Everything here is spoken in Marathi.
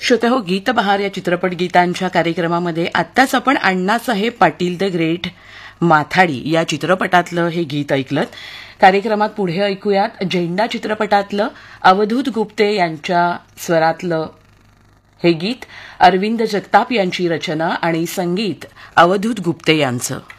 श्रोतेहो, गीत बहार या चित्रपट गीतांच्या कार्यक्रमामध्ये आत्ताच आपण अण्णासाहेब पाटील द ग्रेट माथाडी या चित्रपटातलं हे गीत ऐकलं. कार्यक्रमात पुढे ऐकूयात झेंडा चित्रपटातलं अवधूत गुप्ते यांच्या स्वरातलं हे गीत. अरविंद जगताप यांची रचना आणि संगीत अवधूत गुप्ते यांचं.